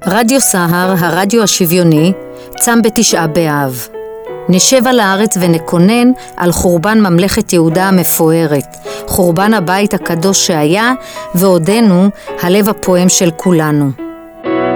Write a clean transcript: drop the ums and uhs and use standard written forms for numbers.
רדיו סהר, הרדיו השוויוני, צם בתשעה באב. נשב על הארץ ונקונן על חורבן ממלכת יהודה המפוארת, חורבן הבית הקדוש שהיה ועודנו הלב הפועם של כולנו.